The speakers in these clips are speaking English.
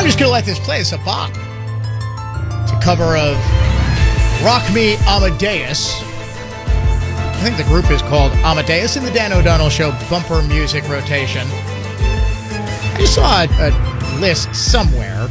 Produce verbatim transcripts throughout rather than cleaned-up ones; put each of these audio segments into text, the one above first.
just going to let this play. It's a bop. It's a cover of Rock Me Amadeus. I think the group is called Amadeus in the Dan O'Donnell Show bumper music rotation. I just saw a, a list somewhere.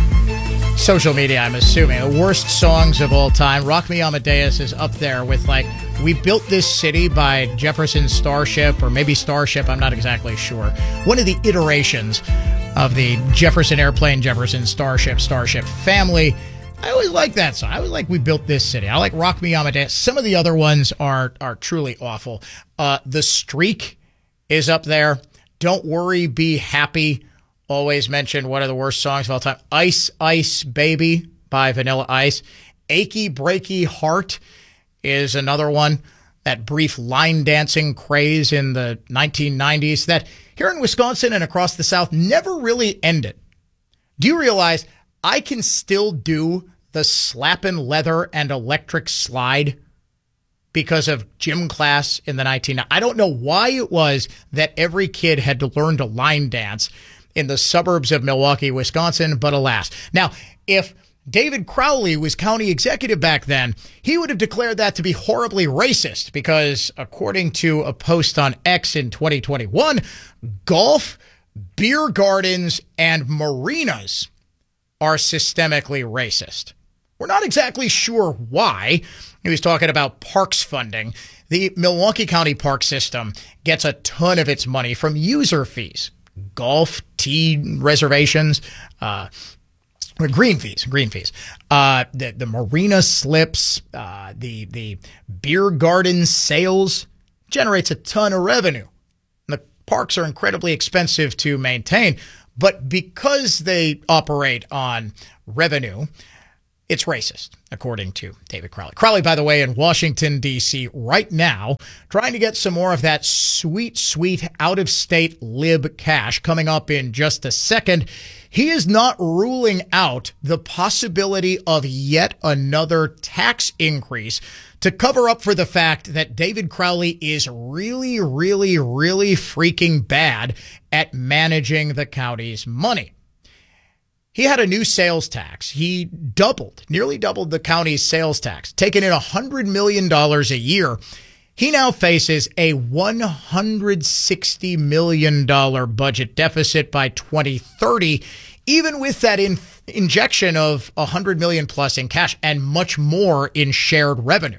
Social media, I'm assuming. The worst songs of all time. Rock Me Amadeus is up there with, like, We Built This City by Jefferson Starship, or maybe Starship, I'm not exactly sure. One of the iterations of the Jefferson Airplane, Jefferson Starship, Starship family. I always like that song. I always like We Built This City. I like Rock Me Amadeus. Some of the other ones are are truly awful. Uh, The Streak is up there. Don't Worry, Be Happy. Always mentioned one of the worst songs of all time. Ice, Ice, Baby by Vanilla Ice. Achy Breaky Heart is another one. That brief line dancing craze in the nineteen nineties that here in Wisconsin and across the South never really ended. Do you realize I can still do the slappin' leather and electric slide because of gym class in the nineteen nineties? I don't know why it was that every kid had to learn to line dance in the suburbs of Milwaukee, Wisconsin, but alas. Now, if David Crowley was county executive back then, he would have declared that to be horribly racist because, according to a post on X in twenty twenty-one, golf, beer gardens, and marinas are systemically racist. We're not exactly sure why. He was talking about parks funding. The Milwaukee County Park System gets a ton of its money from user fees. Golf, tee reservations, uh, green fees, green fees, uh, the, the marina slips, uh, the, the beer garden sales generates a ton of revenue. The parks are incredibly expensive to maintain, but because they operate on revenue, it's racist, according to David Crowley. Crowley, by the way, in Washington, D C right now, trying to get some more of that sweet, sweet out-of-state lib cash coming up in just a second. He is not ruling out the possibility of yet another tax increase to cover up for the fact that David Crowley is really, really, really freaking bad at managing the county's money. He had a new sales tax. He doubled, nearly doubled the county's sales tax, taking in one hundred million dollars a year. He now faces a one hundred sixty million dollars budget deficit by twenty thirty, even with that in, injection of one hundred million dollars plus in cash and much more in shared revenue.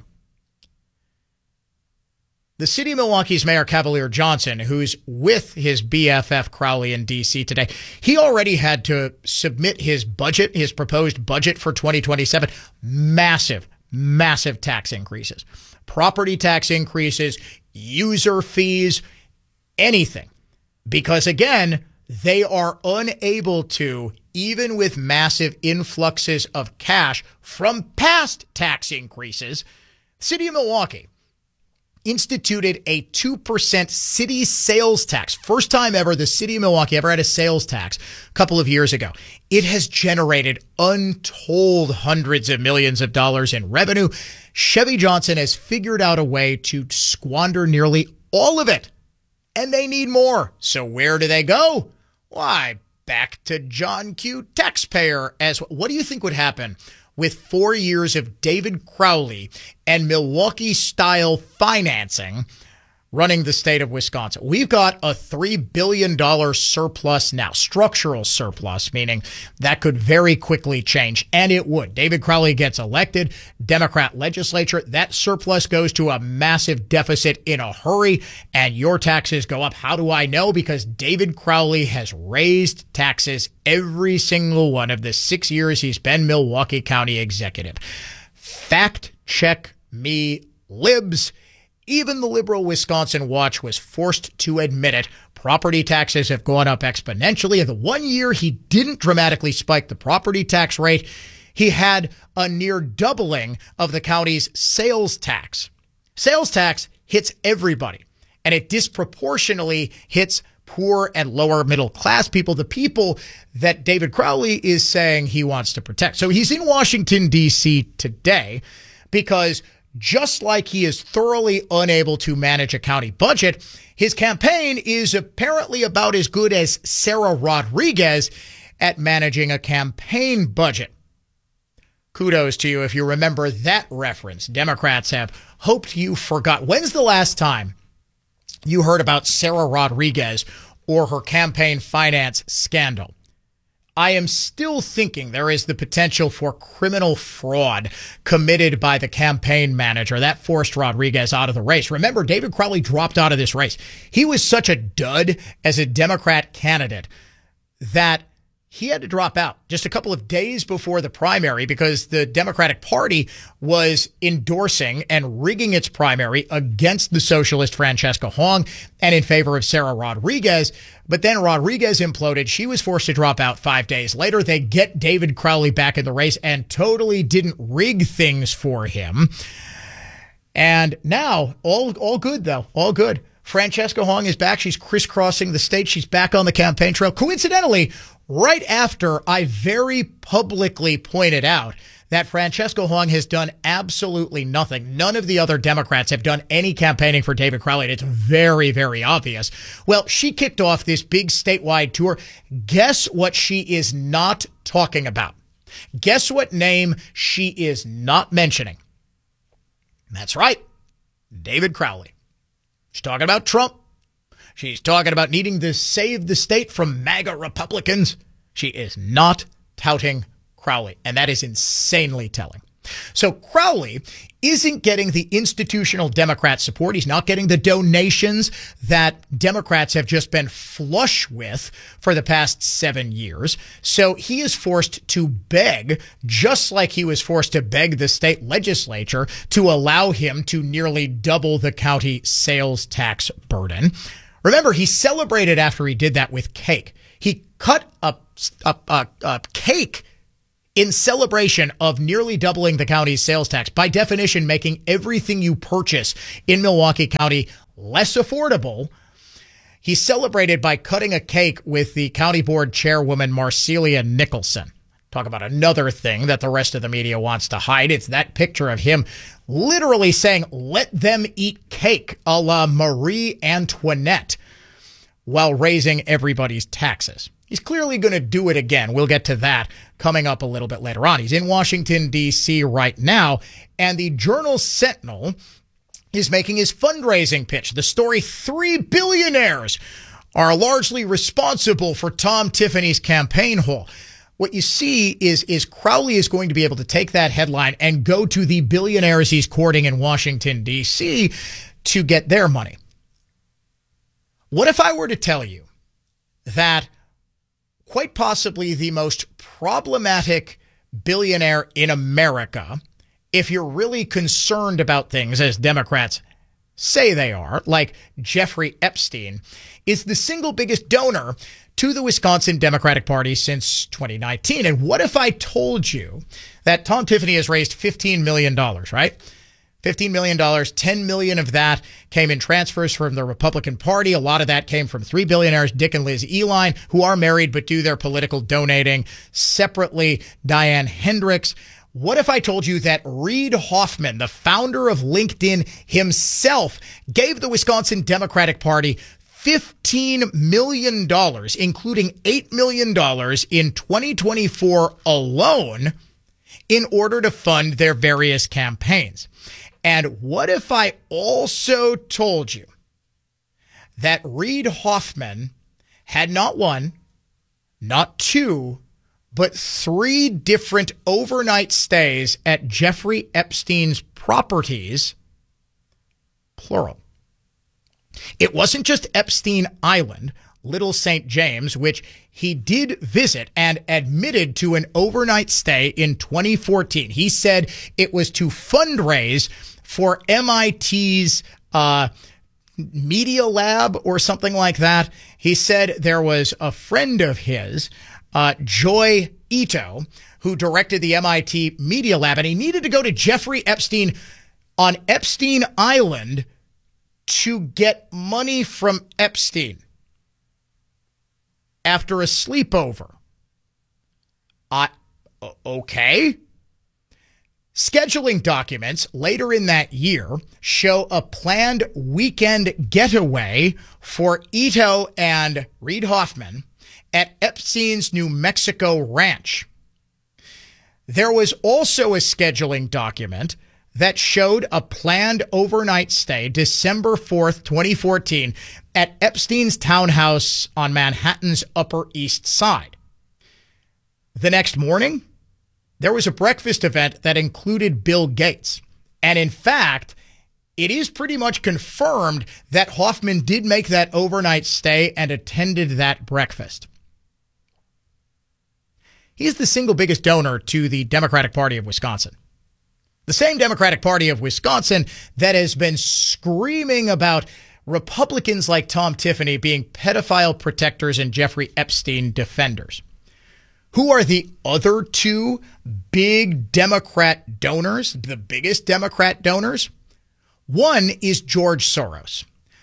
The city of Milwaukee's Mayor Cavalier Johnson, who's with his B F F Crowley in D C today, he already had to submit his budget, his proposed budget for twenty twenty-seven. Massive, massive tax increases. Property tax increases, user fees, anything. Because again, they are unable to, even with massive influxes of cash from past tax increases, the city of Milwaukee instituted a two percent city sales tax. First time ever the city of Milwaukee ever had a sales tax a couple of years ago. It has generated untold hundreds of millions of dollars in revenue. Chevy Johnson has figured out a way to squander nearly all of it. And they need more. So where do they go? Why, back to John Q. taxpayer. As what do you think would happen with four years of David Crowley and Milwaukee-style financing running the state of Wisconsin? We've got a three billion dollars surplus now, structural surplus, meaning that could very quickly change, and it would. David Crowley gets elected, Democrat legislature, that surplus goes to a massive deficit in a hurry, and your taxes go up. How do I know? Because David Crowley has raised taxes every single one of the six years he's been Milwaukee County executive. Fact check me, libs. Even the liberal Wisconsin Watch was forced to admit it. Property taxes have gone up exponentially. In the one year he didn't dramatically spike the property tax rate, he had a near doubling of the county's sales tax. Sales tax hits everybody, and it disproportionately hits poor and lower middle class people, the people that David Crowley is saying he wants to protect. So he's in Washington, D C today because just like he is thoroughly unable to manage a county budget, his campaign is apparently about as good as Sarah Rodriguez at managing a campaign budget. Kudos to you if you remember that reference. Democrats have hoped you forgot. When's the last time you heard about Sarah Rodriguez or her campaign finance scandal? I am still thinking there is the potential for criminal fraud committed by the campaign manager. That forced Rodriguez out of the race. Remember, David Crowley dropped out of this race. He was such a dud as a Democrat candidate that he had to drop out just a couple of days before the primary because the Democratic Party was endorsing and rigging its primary against the socialist Francesca Hong and in favor of Sarah Rodriguez. But then Rodriguez imploded. She was forced to drop out five days later. They get David Crowley back in the race and totally didn't rig things for him. And now, all all good, though. All good. Francesca Hong is back. She's crisscrossing the state. She's back on the campaign trail. Coincidentally, right after I very publicly pointed out that Francesca Hong has done absolutely nothing. None of the other Democrats have done any campaigning for David Crowley. And it's very, very obvious. Well, she kicked off this big statewide tour. Guess what she is not talking about? Guess what name she is not mentioning? That's right. David Crowley. She's talking about Trump. She's talking about needing to save the state from MAGA Republicans. She is not touting Crowley, and that is insanely telling. So Crowley isn't getting the institutional Democrat support. He's not getting the donations that Democrats have just been flush with for the past seven years. So he is forced to beg, just like he was forced to beg the state legislature to allow him to nearly double the county sales tax burden. Remember, he celebrated after he did that with cake. He cut a, a, a, a cake in celebration of nearly doubling the county's sales tax, by definition, making everything you purchase in Milwaukee County less affordable. He celebrated by cutting a cake with the county board chairwoman, Marcelia Nicholson. Talk about another thing that the rest of the media wants to hide. It's that picture of him literally saying, let them eat cake, a la Marie Antoinette, while raising everybody's taxes. He's clearly going to do it again. We'll get to that coming up a little bit later on. He's in Washington, D C right now, and the Journal-Sentinel is making his fundraising pitch. The story, three billionaires are largely responsible for Tom Tiffany's campaign haul. What you see is, is Crowley is going to be able to take that headline and go to the billionaires he's courting in Washington, D C to get their money. What if I were to tell you that quite possibly the most problematic billionaire in America, if you're really concerned about things, as Democrats say they are, like Jeffrey Epstein, is the single biggest donor to the Wisconsin Democratic Party since twenty nineteen? And what if I told you that Tom Tiffany has raised fifteen million dollars, right? fifteen million dollars, ten million dollars of that came in transfers from the Republican Party. A lot of that came from three billionaires, Dick and Liz Eline, who are married but do their political donating separately. Diane Hendricks. What if I told you that Reid Hoffman, the founder of LinkedIn himself, gave the Wisconsin Democratic Party fifteen million dollars, including eight million dollars in twenty twenty-four alone, in order to fund their various campaigns? And what if I also told you that Reid Hoffman had not one, not two, but three different overnight stays at Jeffrey Epstein's properties, plural? It wasn't just Epstein Island, Little Saint James, which he did visit and admitted to an overnight stay in twenty fourteen. He said it was to fundraise for M I T's uh, Media Lab or something like that. He said there was a friend of his, uh, Joy Ito, who directed the M I T Media Lab, and he needed to go to Jeffrey Epstein on Epstein Island to get money from Epstein after a sleepover. Uh, okay. Scheduling documents later in that year show a planned weekend getaway for Ito and Reid Hoffman at Epstein's New Mexico ranch. There was also a scheduling document that showed a planned overnight stay December fourth, twenty fourteen, at Epstein's townhouse on Manhattan's Upper East Side. The next morning, there was a breakfast event that included Bill Gates. And in fact, it is pretty much confirmed that Hoffman did make that overnight stay and attended that breakfast. He is the single biggest donor to the Democratic Party of Wisconsin. The same Democratic Party of Wisconsin that has been screaming about Republicans like Tom Tiffany being pedophile protectors and Jeffrey Epstein defenders. Who are the other two big Democrat donors, the biggest Democrat donors? One is George Soros.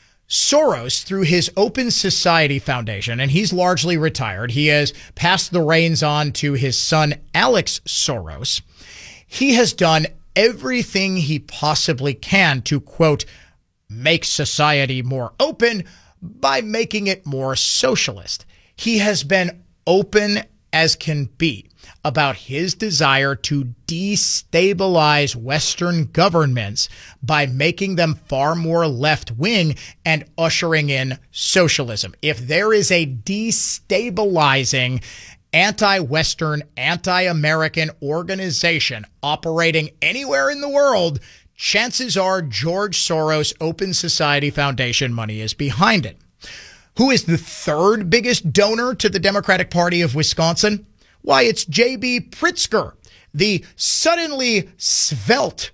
Soros, through his Open Society Foundation, and he's largely retired, he has passed the reins on to his son, Alex Soros. He has done everything he possibly can to, quote, make society more open by making it more socialist. He has been open as can be about his desire to destabilize Western governments by making them far more left-wing and ushering in socialism. If there is a destabilizing anti-Western, anti-American organization operating anywhere in the world, chances are George Soros' Open Society Foundation money is behind it. Who is the third biggest donor to the Democratic Party of Wisconsin? Why, it's J B. Pritzker, the suddenly svelte,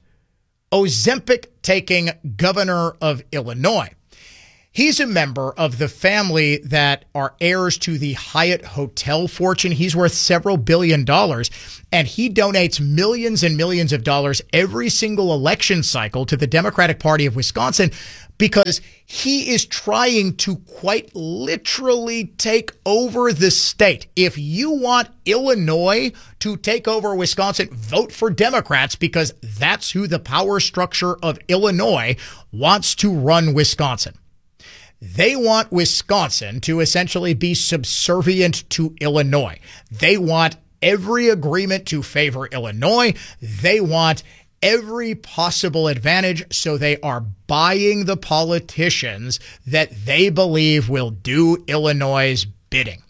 Ozempic-taking governor of Illinois. He's a member of the family that are heirs to the Hyatt Hotel fortune. He's worth several billion dollars, and he donates millions and millions of dollars every single election cycle to the Democratic Party of Wisconsin because he is trying to quite literally take over the state. If you want Illinois to take over Wisconsin, vote for Democrats because that's who the power structure of Illinois wants to run Wisconsin. They want Wisconsin to essentially be subservient to Illinois. They want every agreement to favor Illinois. They want every possible advantage, so they are buying the politicians that they believe will do Illinois' bidding.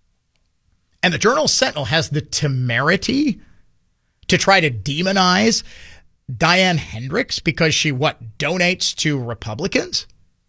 And the Journal Sentinel has the temerity to try to demonize Diane Hendricks because she, what, donates to Republicans?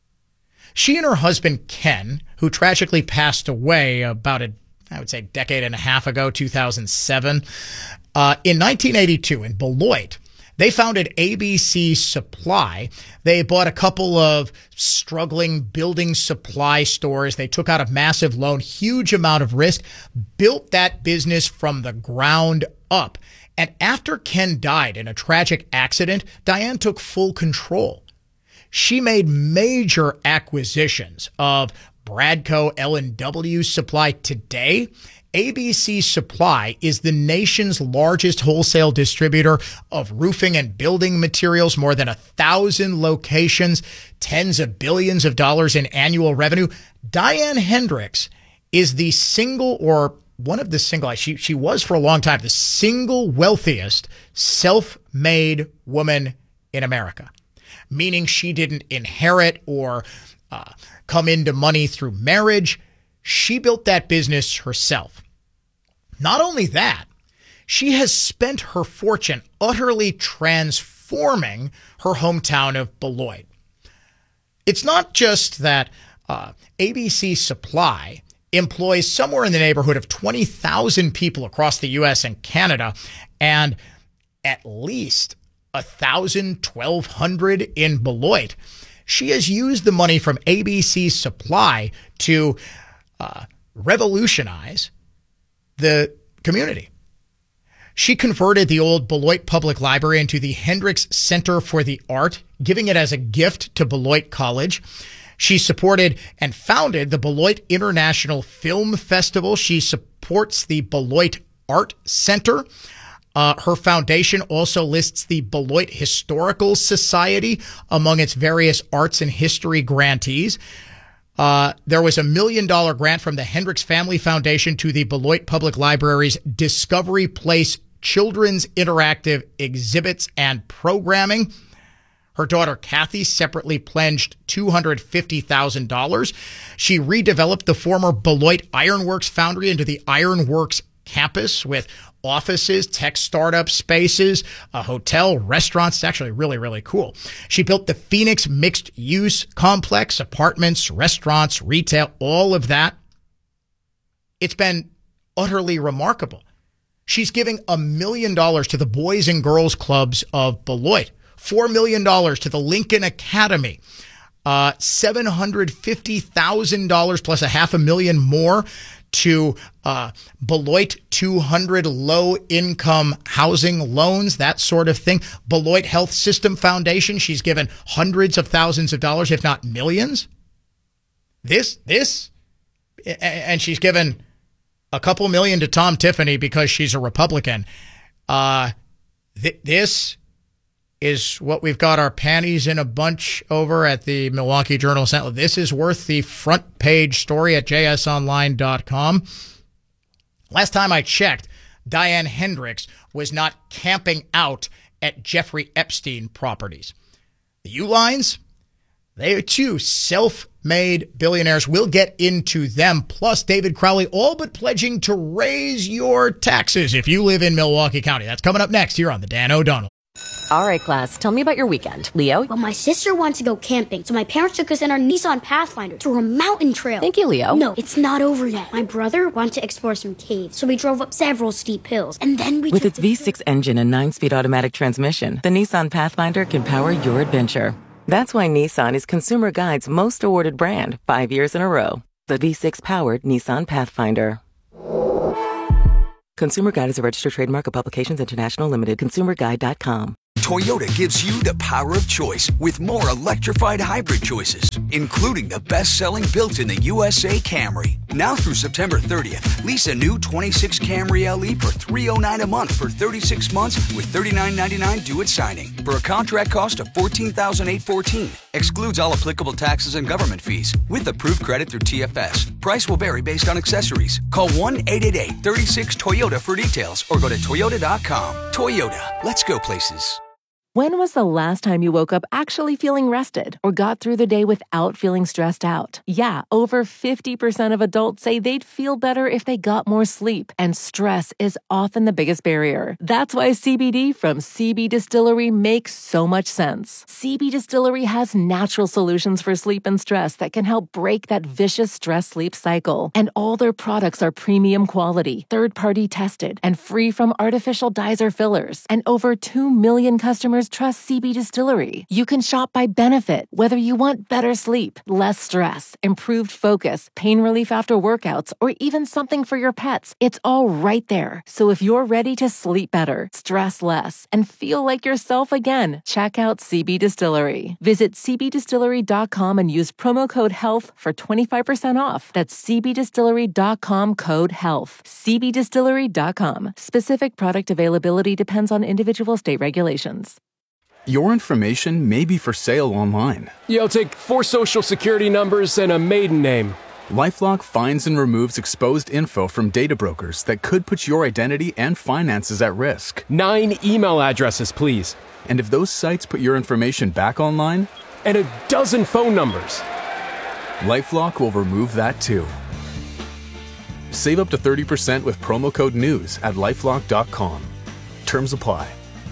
She and her husband, Ken, who tragically passed away about a, I would say, decade and a half ago, two thousand seven, uh, in nineteen eighty-two in Beloit, they founded A B C Supply. They bought a couple of struggling building supply stores. They took out a massive loan, huge amount of risk, built that business from the ground up. And after Ken died in a tragic accident, Diane took full control. She made major acquisitions of Bradco, L and W Supply. Today, A B C Supply is the nation's largest wholesale distributor of roofing and building materials, more than a thousand locations, tens of billions of dollars in annual revenue. Diane Hendricks is the single or one of the single, she, she was for a long time, the single wealthiest self-made woman in America. Meaning she didn't inherit or uh, come into money through marriage. She built that business herself. Not only that, she has spent her fortune utterly transforming her hometown of Beloit. It's not just that uh, A B C Supply employs somewhere in the neighborhood of twenty thousand people across the U S and Canada, and at least one thousand, twelve hundred in Beloit. She has used the money from A B C Supply to uh, revolutionize the community. She converted the old Beloit Public Library into the Hendricks Center for the Art, giving it as a gift to Beloit College. She supported and founded the Beloit International Film Festival. She supports the Beloit Art Center. Uh, her foundation also lists the Beloit Historical Society among its various arts and history grantees. Uh, there was a million dollar grant from the Hendricks Family Foundation to the Beloit Public Library's Discovery Place Children's Interactive Exhibits and Programming. Her daughter, Kathy, separately pledged two hundred fifty thousand dollars. She redeveloped the former Beloit Ironworks foundry into the Ironworks campus with offices, tech startup spaces, a hotel, restaurants. It's actually really, really cool. She built the Phoenix Mixed Use Complex, apartments, restaurants, retail, all of that. It's been utterly remarkable. She's giving a million dollars to the Boys and Girls Clubs of Beloit, four million dollars to the Lincoln Academy, uh, seven hundred fifty thousand dollars plus a half a million more to uh, Beloit two hundred low-income housing loans, that sort of thing. Beloit Health System Foundation, she's given hundreds of thousands of dollars, if not millions. This, this, and she's given a couple million to Tom Tiffany because she's a Republican. Uh, th- this is what we've got our panties in a bunch over at the Milwaukee Journal-Sentinel. This is worth the front page story at j s online dot com. Last time I checked, Diane Hendricks was not camping out at Jeffrey Epstein properties. The Uihleins, they are two self-made billionaires. We'll get into them, plus David Crowley, all but pledging to raise your taxes if you live in Milwaukee County. That's coming up next here on The Dan O'Donnell. All right, class, tell me about your weekend. Leo? Well, my sister wanted to go camping, so my parents took us in our Nissan Pathfinder to a mountain trail. Thank you, Leo. No, it's not over yet. My brother wanted to explore some caves, so we drove up several steep hills, and then we With took its V six engine and nine-speed automatic transmission, the Nissan Pathfinder can power your adventure. That's why Nissan is Consumer Guide's most awarded brand, five years in a row. The V six-powered Nissan Pathfinder. Consumer Guide is a registered trademark of Publications International Limited. consumer guide dot com. Toyota gives you the power of choice with more electrified hybrid choices, including the best-selling built-in-the U S A Camry. Now through September thirtieth, lease a new twenty-six Camry L E for three hundred nine dollars a month for thirty-six months with thirty-nine ninety-nine due at signing for a contract cost of fourteen thousand eight hundred fourteen dollars. Excludes all applicable taxes and government fees with approved credit through T F S. Price will vary based on accessories. Call one eight eight eight, three six, Toyota for details or go to toyota dot com. Toyota, let's go places. When was the last time you woke up actually feeling rested or got through the day without feeling stressed out? Yeah, over fifty percent of adults say they'd feel better if they got more sleep, and stress is often the biggest barrier. That's why C B D from C B Distillery makes so much sense. C B Distillery has natural solutions for sleep and stress that can help break that vicious stress-sleep cycle. And all their products are premium quality, third-party tested, and free from artificial dyes or fillers. And over two million customers trust C B Distillery. You can shop by benefit, whether you want better sleep, less stress, improved focus, pain relief after workouts, or even something for your pets. It's all right there. So if you're ready to sleep better, stress less, and feel like yourself again, check out C B Distillery. Visit c b distillery dot com and use promo code HEALTH for twenty-five percent off. That's c b distillery dot com code HEALTH. c b distillery dot com. Specific product availability depends on individual state regulations. Your information may be for sale online. Yo, take four social security numbers and a maiden name. LifeLock finds and removes exposed info from data brokers that could put your identity and finances at risk. Nine email addresses, please. And if those sites put your information back online? And a dozen phone numbers. LifeLock will remove that too. Save up to thirty percent with promo code NEWS at lifelock dot com. Terms apply.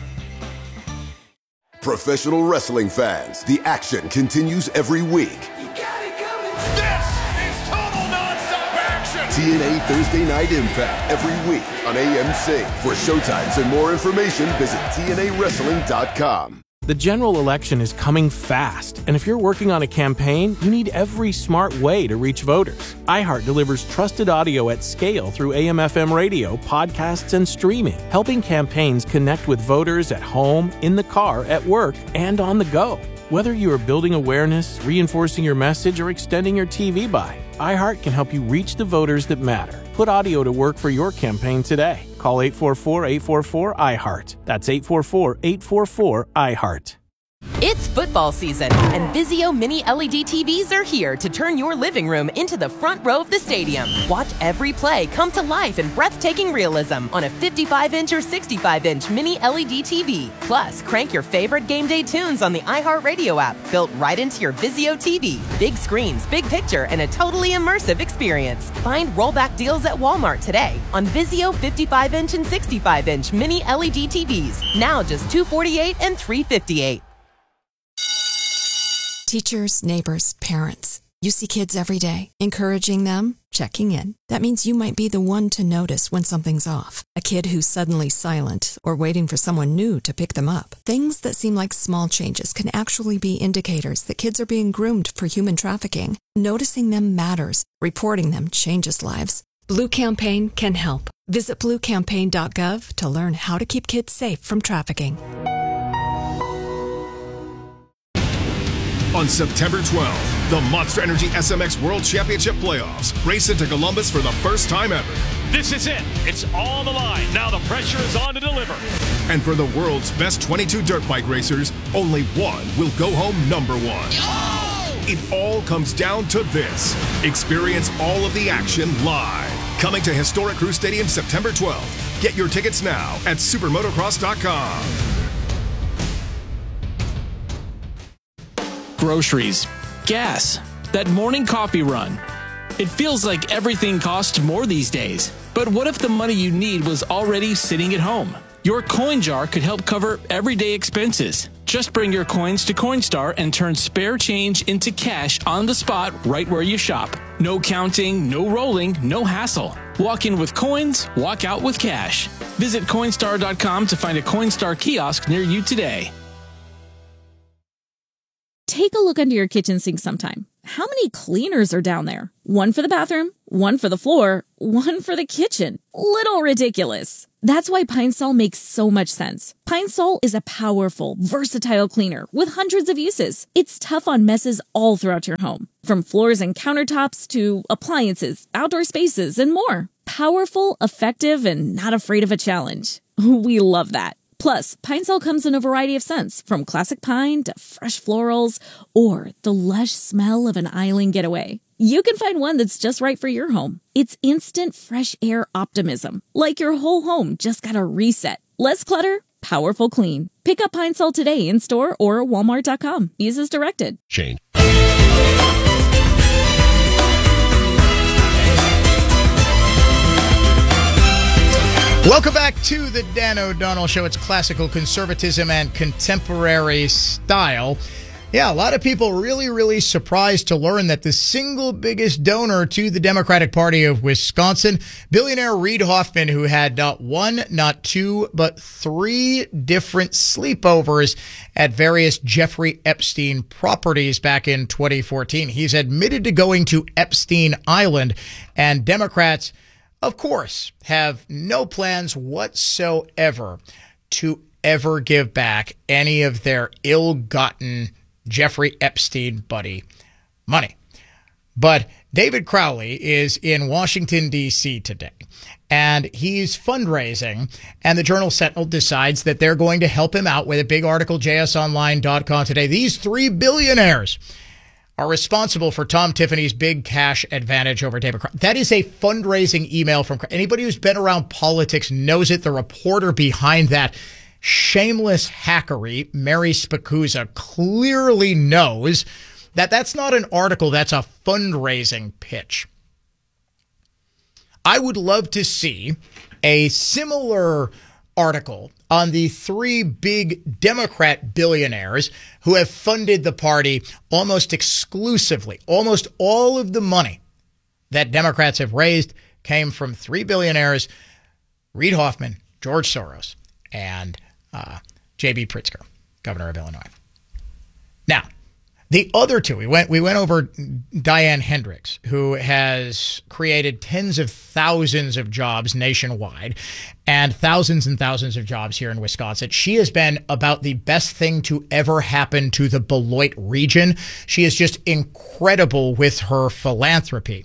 Professional wrestling fans, the action continues every week. You got it coming. This is total nonstop action. T N A Thursday Night Impact every week on A M C. For showtimes and more information, visit T N A wrestling dot com. The general election is coming fast, and if you're working on a campaign, you need every smart way to reach voters. iHeart delivers trusted audio at scale through A M F M radio, podcasts, and streaming, helping campaigns connect with voters at home, in the car, at work, and on the go. Whether you are building awareness, reinforcing your message, or extending your T V buy, iHeart can help you reach the voters that matter. Put audio to work for your campaign today. Call eight four four, eight four four, I HEART. That's eight four four, eight four four, I HEART. It's football season, and Vizio Mini L E D T Vs are here to turn your living room into the front row of the stadium. Watch every play come to life in breathtaking realism on a fifty-five inch or sixty-five inch Mini L E D T V. Plus, crank your favorite game day tunes on the iHeartRadio app, built right into your Vizio T V. Big screens, big picture, and a totally immersive experience. Find rollback deals at Walmart today on Vizio fifty-five inch and sixty-five inch Mini L E D T Vs. Now just two hundred forty-eight dollars and three hundred fifty-eight dollars. Teachers, neighbors, parents. You see kids every day. Encouraging them, checking in. That means you might be the one to notice when something's off. A kid who's suddenly silent or waiting for someone new to pick them up. Things that seem like small changes can actually be indicators that kids are being groomed for human trafficking. Noticing them matters. Reporting them changes lives. Blue Campaign can help. Visit blue campaign dot gov to learn how to keep kids safe from trafficking. On September twelfth, the Monster Energy S M X World Championship Playoffs race into Columbus for the first time ever. This is it. It's on the line. Now the pressure is on to deliver. And for the world's best twenty-two dirt bike racers, only one will go home number one. Oh! It all comes down to this. Experience all of the action live. Coming to Historic Crew Stadium September twelfth. Get your tickets now at supermotocross dot com. Groceries, gas, that morning coffee run. It feels like everything costs more these days. But what if the money you need was already sitting at home? Your coin jar could help cover everyday expenses. Just bring your coins to Coinstar and turn spare change into cash on the spot right where you shop. No counting, no rolling, no hassle. Walk in with coins, walk out with cash. Visit Coinstar dot com to find a Coinstar kiosk near you today. Take a look under your kitchen sink sometime. How many cleaners are down there? One for the bathroom, one for the floor, one for the kitchen. Little ridiculous. That's why Pine Sol makes so much sense. Pine Sol is a powerful, versatile cleaner with hundreds of uses. It's tough on messes all throughout your home, from floors and countertops to appliances, outdoor spaces, and more. Powerful, effective, and not afraid of a challenge. We love that. Plus, Pine Sol comes in a variety of scents, from classic pine to fresh florals or the lush smell of an island getaway. You can find one that's just right for your home. It's instant fresh air optimism, like your whole home just got a reset. Less clutter, powerful clean. Pick up Pine Sol today in store or walmart dot com. Use as directed. Change. Welcome back to the Dan O'Donnell Show. It's classical conservatism and contemporary style. Yeah, a lot of people really, really surprised to learn that the single biggest donor to the Democratic Party of Wisconsin, billionaire Reid Hoffman, who had not one, not two, but three different sleepovers at various Jeffrey Epstein properties back in twenty fourteen. He's admitted to going to Epstein Island, and Democrats, of course, have no plans whatsoever to ever give back any of their ill-gotten Jeffrey Epstein buddy money. But David Crowley is in Washington, D C today, and he's fundraising, and the Journal Sentinel decides that they're going to help him out with a big article, j s online dot com today. These three billionaires are responsible for Tom Tiffany's big cash advantage over David Crowley. That is a fundraising email from anybody who's been around politics knows it. The reporter behind that shameless hackery, Mary Spacuzza, clearly knows that that's not an article, that's a fundraising pitch. I would love to see a similar article on the three big Democrat billionaires who have funded the party almost exclusively. Almost all of the money that Democrats have raised came from three billionaires, Reid Hoffman, George Soros, and uh, J B Pritzker, governor of Illinois. Now, the other two, we went we went over Diane Hendricks, who has created tens of thousands of jobs nationwide and thousands and thousands of jobs here in Wisconsin. She has been about the best thing to ever happen to the Beloit region. She is just incredible with her philanthropy.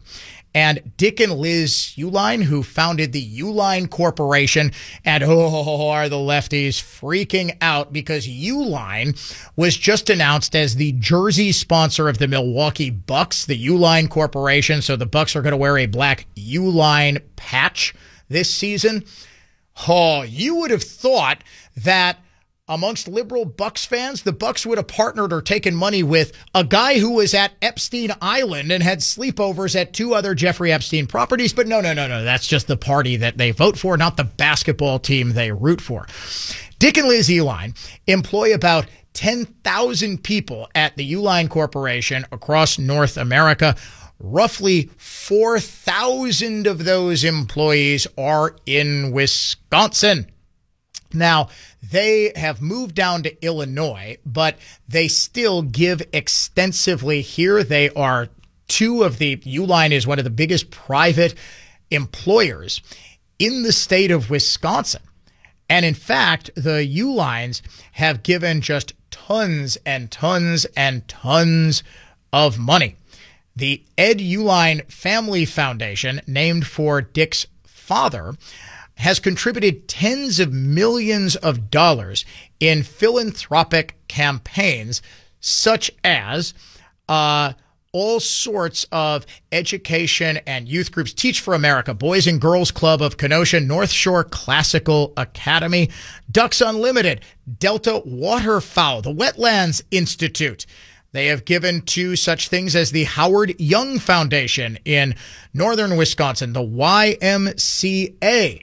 And Dick and Liz Uihlein, who founded the Uihlein Corporation, and oh, are the lefties freaking out because Uihlein was just announced as the jersey sponsor of the Milwaukee Bucks, the Uihlein Corporation. So the Bucks are going to wear a black Uihlein patch this season. Oh, you would have thought that amongst liberal Bucks fans, the Bucks would have partnered or taken money with a guy who was at Epstein Island and had sleepovers at two other Jeffrey Epstein properties. But no, no, no, no. That's just the party that they vote for, not the basketball team they root for. Dick and Liz Uihlein employ about ten thousand people at the Uihlein Corporation across North America. Roughly four thousand of those employees are in Wisconsin. Now, they have moved down to Illinois, but they still give extensively here. They are two of the, Uihlein is one of the biggest private employers in the state of Wisconsin. And in fact, the Uihleins have given just tons and tons and tons of money. The Ed Uihlein Family Foundation, named for Dick's father, has contributed tens of millions of dollars in philanthropic campaigns, such as uh, all sorts of education and youth groups. Teach for America, Boys and Girls Club of Kenosha, North Shore Classical Academy, Ducks Unlimited, Delta Waterfowl, the Wetlands Institute. They have given to such things as the Howard Young Foundation in northern Wisconsin, the Y M C A,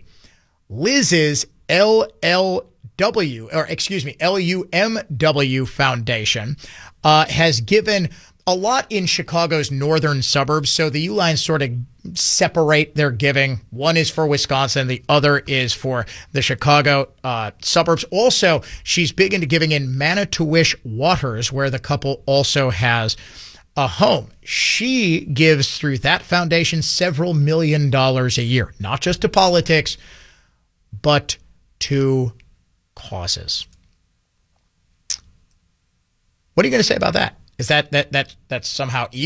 Liz's L L W, or excuse me, L U M W Foundation uh, has given a lot in Chicago's northern suburbs. So the Uihleins sort of separate their giving. One is for Wisconsin. The other is for the Chicago uh, suburbs. Also, she's big into giving in Manitowish Waters, where the couple also has a home. She gives through that foundation several million dollars a year, not just to politics, but to causes. What are you going to say about that? Is that that that that's somehow evil?